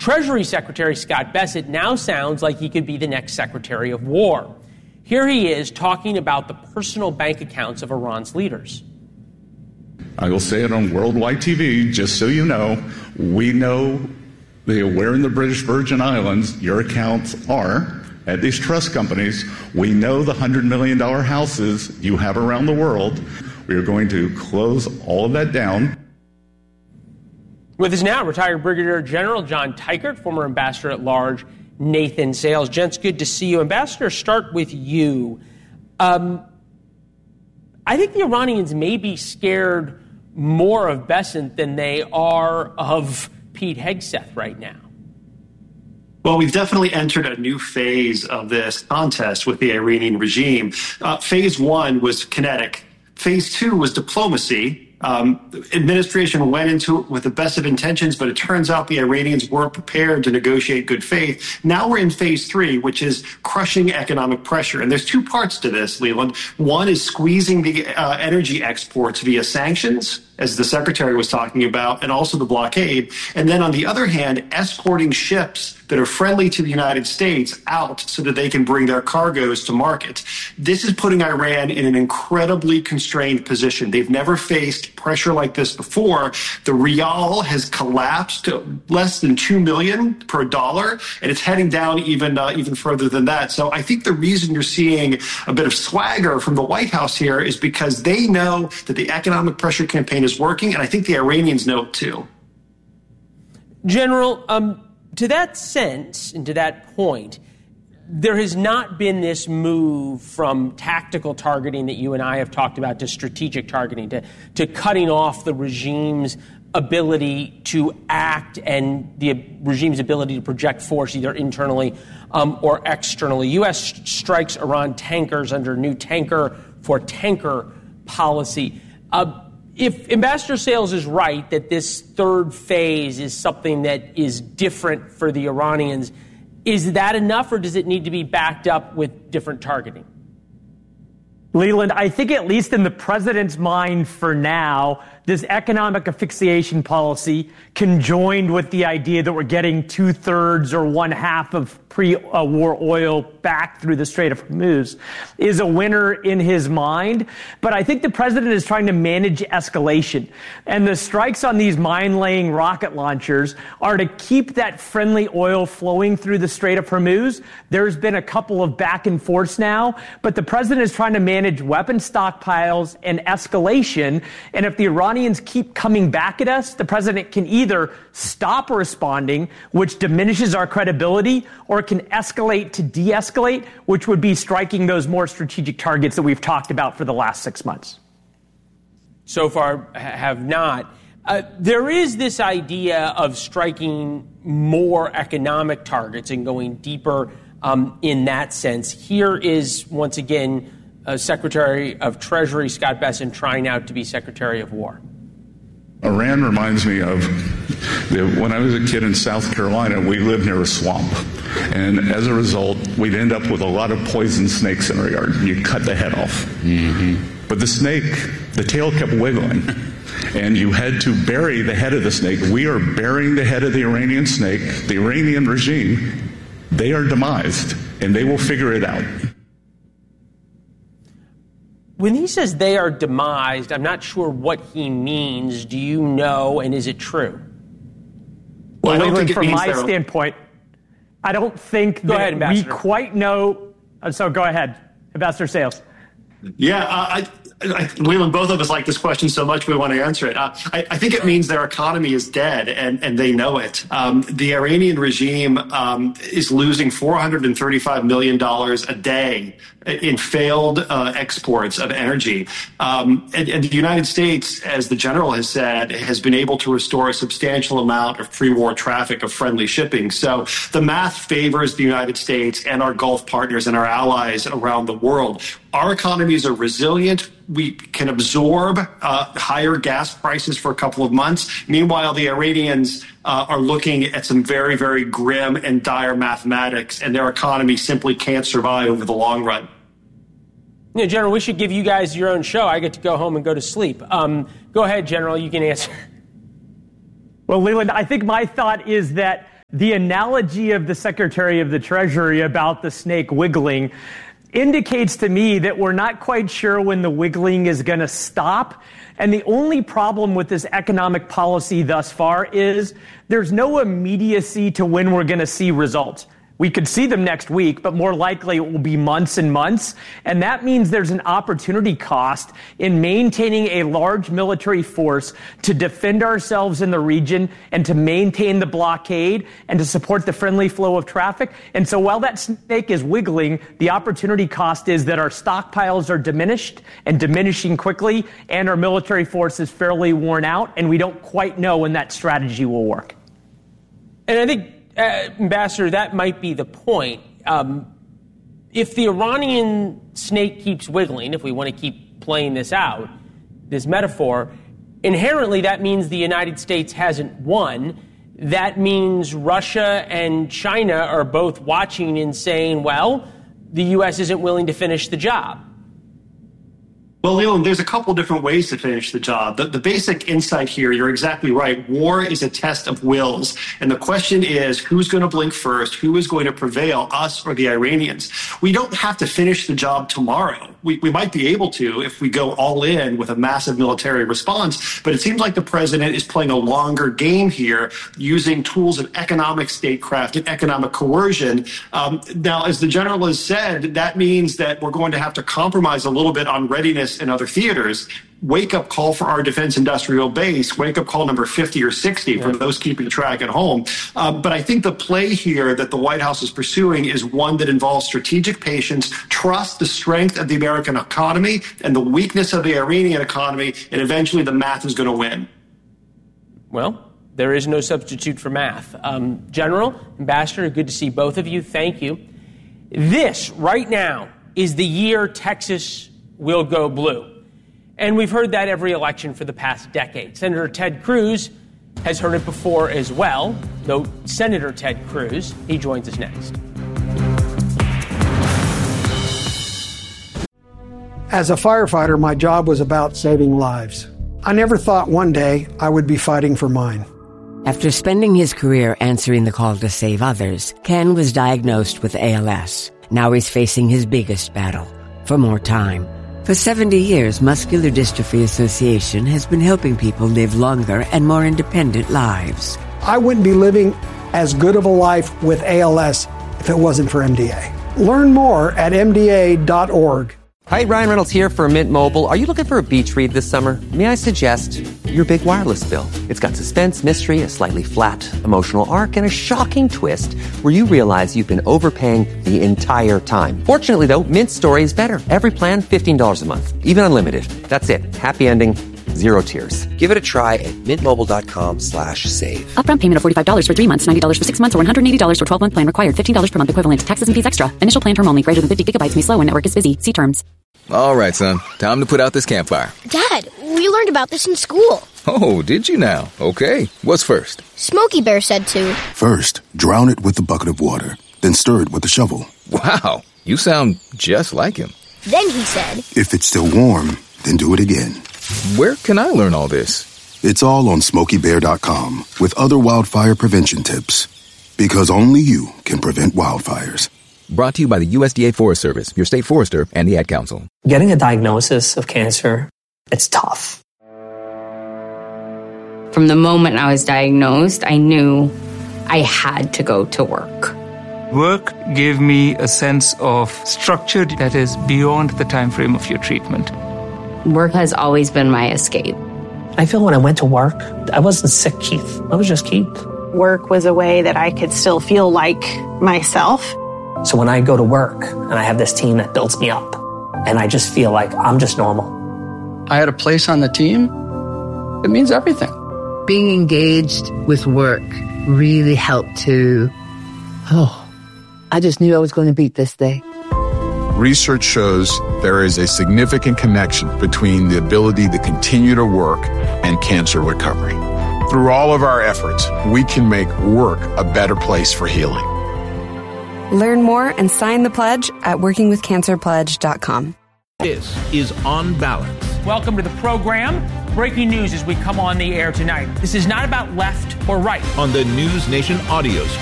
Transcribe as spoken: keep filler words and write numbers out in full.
Treasury Secretary Scott Bessent now sounds like he could be the next Secretary of War. Here he is talking about the personal bank accounts of Iran's leaders. I will say it on worldwide T V, just so you know, we know where in the British Virgin Islands your accounts are at these trust companies. We know the one hundred million dollars houses you have around the world. We are going to close all of that down. With us now, retired Brigadier General John Teichert, former Ambassador at Large Nathan Sales. Gents, good to see you. Ambassador, start with you. Um, I think the Iranians may be scared more of Bessent than they are of Pete Hegseth right now. Well, we've definitely entered a new phase of this contest with the Iranian regime. Uh, phase one was kinetic. Phase two was diplomacy. Um, the administration went into it with the best of intentions, but it turns out the Iranians weren't prepared to negotiate good faith. Now we're in phase three, which is crushing economic pressure. And there's two parts to this, Leland. One is squeezing the uh, energy exports via sanctions, as the secretary was talking about, and also the blockade. And then on the other hand, escorting ships that are friendly to the United States out so that they can bring their cargoes to market. This is putting Iran in an incredibly constrained position. They've never faced pressure like this before. The rial has collapsed to less than two million per dollar, and it's heading down even uh, even further than that. So I think the reason you're seeing a bit of swagger from the White House here is because they know that the economic pressure campaign is working, and I think the Iranians know it too. General, um, to that sense and to that point, there has not been this move from tactical targeting that you and I have talked about to strategic targeting, to, to cutting off the regime's ability to act and the regime's ability to project force either internally um, or externally. U S strikes Iran tankers under new tanker for tanker policy. Uh, If Ambassador Sales is right that this third phase is something that is different for the Iranians, is that enough, or does it need to be backed up with different targeting? Leland, I think at least in the president's mind for now, this economic asphyxiation policy, conjoined with the idea that we're getting two-thirds or one-half of pre-war oil back through the Strait of Hormuz, is a winner in his mind. But I think the president is trying to manage escalation. And the strikes on these mine-laying rocket launchers are to keep that friendly oil flowing through the Strait of Hormuz. There's been a couple of back and forths now, but the president is trying to manage weapon stockpiles and escalation. And if the Iranians keep coming back at us, the president can either stop responding, which diminishes our credibility, or can escalate to de-escalate, which would be striking those more strategic targets that we've talked about for the last six months. So far, have not. Uh, there is this idea of striking more economic targets and going deeper um, in that sense. Here is, once again, uh, Secretary of Treasury Scott Bessent trying out to be Secretary of War. Iran reminds me of the, when I was a kid in South Carolina, we lived near a swamp. And as a result, we'd end up with a lot of poison snakes in our yard. You'd cut the head off. Mm-hmm. But the snake, the tail kept wiggling. And you had to bury the head of the snake. We are burying the head of the Iranian snake. The Iranian regime, they are demised, and they will figure it out. When he says they are demised, I'm not sure what he means. Do you know, and is it true? Well, well Leland, from my standpoint, I don't think go that ahead, we quite know. So go ahead, Ambassador Sales. Yeah, uh, I, I, Leland, both of us like this question so much we want to answer it. Uh, I, I think it means their economy is dead, and, and they know it. Um, the Iranian regime um, is losing four hundred thirty-five million dollars a day in failed uh, exports of energy. Um, and, and the United States, as the general has said, has been able to restore a substantial amount of pre-war traffic of friendly shipping. So the math favors the United States and our Gulf partners and our allies around the world. Our economies are resilient. We can absorb uh, higher gas prices for a couple of months. Meanwhile, the Iranians uh, are looking at some very, very grim and dire mathematics, and their economy simply can't survive over the long run. You know, General, we should give you guys your own show. I get to go home and go to sleep. Um, go ahead, General. You can answer. Well, Leland, I think my thought is that The analogy of the Secretary of the Treasury about the snake wiggling indicates to me that we're not quite sure when the wiggling is going to stop. And the only problem with this economic policy thus far is there's no immediacy to when we're going to see results. We could see them next week, but more likely it will be months and months. And that means there's an opportunity cost in maintaining a large military force to defend ourselves in the region and to maintain the blockade and to support the friendly flow of traffic. And so while that snake is wiggling, the opportunity cost is that our stockpiles are diminished and diminishing quickly, and our military force is fairly worn out, and we don't quite know when that strategy will work. And I think, Uh, Ambassador, that might be the point. Um, if the Iranian snake keeps wiggling, if we want to keep playing this out, this metaphor, inherently that means the United States hasn't won. That means Russia and China are both watching and saying, well, the U S isn't willing to finish the job. Well, Leland, there's a couple different ways to finish the job. The, the basic insight here, you're exactly right. War is a test of wills. And the question is, who's going to blink first? Who is going to prevail, us or the Iranians? We don't have to finish the job tomorrow. We, we might be able to if we go all in with a massive military response. But it seems like the president is playing a longer game here, using tools of economic statecraft and economic coercion. Um, now, as the general has said, that means that we're going to have to compromise a little bit on readiness in other theaters. Wake-up call for our defense industrial base, wake-up call number fifty or sixty for those keeping track at home. Uh, but I think the play here that the White House is pursuing is one that involves strategic patience, trust the strength of the American economy and the weakness of the Iranian economy, and eventually the math is going to win. Well, there is no substitute for math. Um, General, Ambassador, good to see both of you. Thank you. This, right now, is the year Texas will go blue. And we've heard that every election for the past decade. Senator Ted Cruz has heard it before as well, though Senator Ted Cruz, he joins us next. As a firefighter, my job was about saving lives. I never thought one day I would be fighting for mine. After spending his career answering the call to save others, Ken was diagnosed with A L S. Now he's facing his biggest battle, for more time. For seventy years, Muscular Dystrophy Association has been helping people live longer and more independent lives. I wouldn't be living as good of a life with A L S if it wasn't for M D A. Learn more at M D A dot org. Hi, Ryan Reynolds here for Mint Mobile. Are you looking for a beach read this summer? May I suggest your big wireless bill? It's got suspense, mystery, a slightly flat, emotional arc, and a shocking twist where you realize you've been overpaying the entire time. Fortunately, though, Mint's story is better. Every plan, fifteen dollars a month. Even unlimited. That's it. Happy ending. Zero tears. Give it a try at mintmobile.com slash save. Upfront payment of forty-five dollars for three months, ninety dollars for six months, or one hundred eighty dollars for twelve-month plan required. fifteen dollars per month equivalent. Taxes and fees extra. Initial plan term only. Greater than fifty gigabytes may slow when network is busy. See terms. All right, son. Time to put out this campfire. Dad, we learned about this in school. Oh, did you now? Okay. What's first? Smokey Bear said to. First, drown it with a bucket of water. Then stir it with a shovel. Wow. You sound just like him. Then he said. If it's still warm, then do it again. Where can I learn all this? It's all on smokey bear dot com with other wildfire prevention tips. Because only you can prevent wildfires. Brought to you by the U S D A Forest Service, your state forester, and the Ad Council. Getting a diagnosis of cancer, it's tough. From the moment I was diagnosed, I knew I had to go to work. Work gave me a sense of structure that is beyond the time frame of your treatment. Work has always been my escape. I feel when I went to work, I wasn't sick, Keith. I was just Keith. Work was a way that I could still feel like myself. So when I go to work and I have this team that builds me up, and I just feel like I'm just normal. I had a place on the team. It means everything. Being engaged with work really helped to, oh, I just knew I was going to beat this day. Research shows there is a significant connection between the ability to continue to work and cancer recovery. Through all of our efforts, we can make work a better place for healing. Learn more and sign the pledge at working with cancer pledge dot com. This is On Balance. Welcome to the program. Breaking news as we come on the air tonight. This is not about left or right. On the News Nation audio